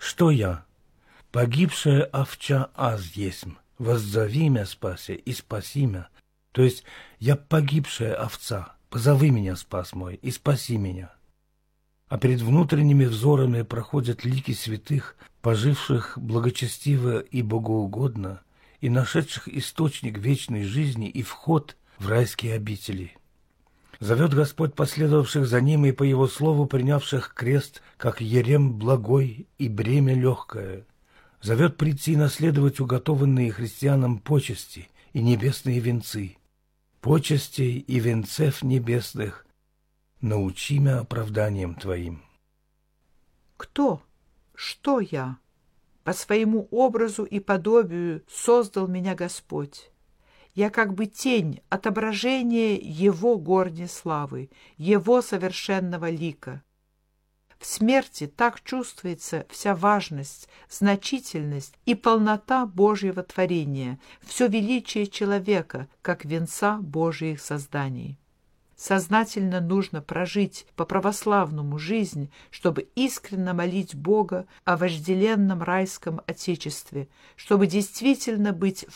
Что я? Погибшая овча аз есмь, воззови мя спася и спаси мя. То есть я погибшая овца, позови меня, спас мой, и спаси меня. А перед внутренними взорами проходят лики святых, поживших благочестиво и богоугодно, и нашедших источник вечной жизни и вход в райские обители. Зовет Господь последовавших за Ним и по Его слову принявших крест, как ерем благой и бремя легкое. Зовет прийти наследовать уготованные христианам почести и небесные венцы. Почестей и венцев небесных научи мя оправданием Твоим. Кто? Что я? По своему образу и подобию создал меня Господь. Я как бы тень, отображение Его горней славы, Его совершенного лика. В смерти так чувствуется вся важность, значительность и полнота Божьего творения, все величие человека, как венца Божьих созданий. Сознательно нужно прожить по-православному жизнь, чтобы искренне молить Бога о вожделенном райском Отечестве, чтобы действительно быть